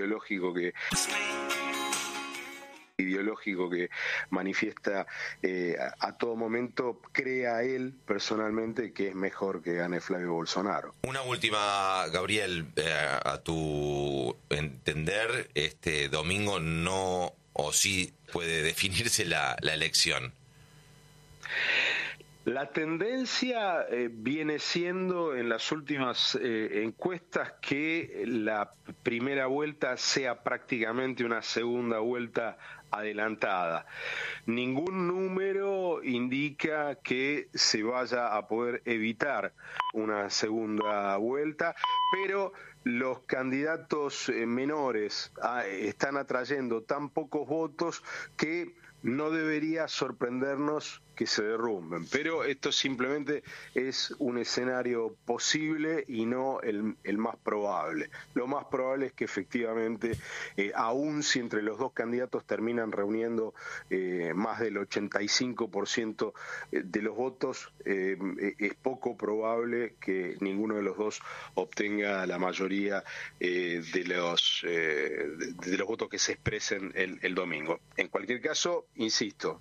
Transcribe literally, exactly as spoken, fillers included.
ideológico que ideológico que manifiesta eh, a, a todo momento, crea él personalmente que es mejor que gane Flavio Bolsonaro. Una última, Gabriel, eh, a tu entender, este domingo no o sí puede definirse la, la elección. La tendencia eh, viene siendo en las últimas eh, encuestas que la primera vuelta sea prácticamente una segunda vuelta adelantada. Ningún número indica que se vaya a poder evitar una segunda vuelta, pero los candidatos eh, menores ah, están atrayendo tan pocos votos que no debería sorprendernos que se derrumben, pero esto simplemente es un escenario posible y no el, el más probable. Lo más probable es que efectivamente, eh, aun si entre los dos candidatos terminan reuniendo eh, más del ochenta y cinco por ciento de los votos, eh, es poco probable que ninguno de los dos obtenga la mayoría eh, de los eh, de, de los votos que se expresen el, el domingo. En cualquier caso, insisto,